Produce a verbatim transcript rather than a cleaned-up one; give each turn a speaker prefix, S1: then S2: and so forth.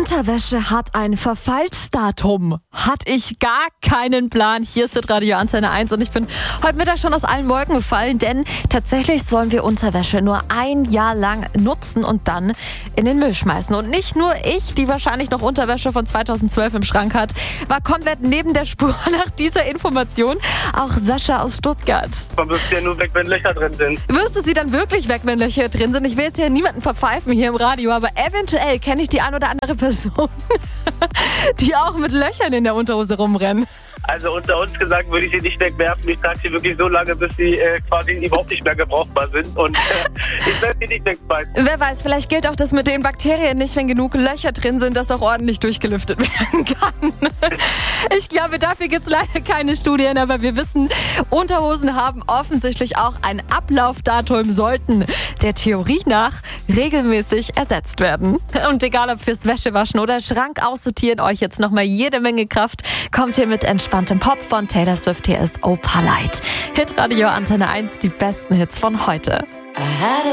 S1: Unterwäsche hat ein Verfallsdatum. Hatte ich gar keinen Plan. Hier ist das Radio Antenne eins und ich bin heute Mittag schon aus allen Wolken gefallen, denn tatsächlich sollen wir Unterwäsche nur ein Jahr lang nutzen und dann in den Müll schmeißen. Und nicht nur ich, die wahrscheinlich noch Unterwäsche von zweitausendzwölf im Schrank hat, war komplett neben der Spur nach dieser Information. Auch Sascha aus Stuttgart.
S2: Man wirft ja nur weg, wenn Löcher drin sind.
S1: Wirst du sie dann wirklich weg, wenn Löcher drin sind? Ich will jetzt ja niemanden verpfeifen hier im Radio, aber eventuell kenne ich die ein oder andere Person, die auch mit Löchern in der Unterhose rumrennen.
S2: Also unter uns gesagt würde ich sie nicht wegwerfen. Ich trage sie wirklich so lange, bis sie äh, quasi überhaupt nicht mehr gebrauchbar sind. Und äh, ich werde sie nicht wegschmeißen.
S1: Wer weiß, vielleicht gilt auch das mit den Bakterien nicht, wenn genug Löcher drin sind, dass auch ordentlich durchgelüftet werden kann. Ich glaube, dafür gibt es leider keine Studien, aber wir wissen, Unterhosen haben offensichtlich auch ein Ablaufdatum, sollten der Theorie nach regelmäßig ersetzt werden. Und egal ob fürs Wäschewaschen oder Schrank aussortieren, euch jetzt nochmal jede Menge Kraft, kommt hier mit entspanntem Pop von Taylor Swift. Hier ist Opalite. Hitradio Antenne eins, die besten Hits von heute.
S3: I had a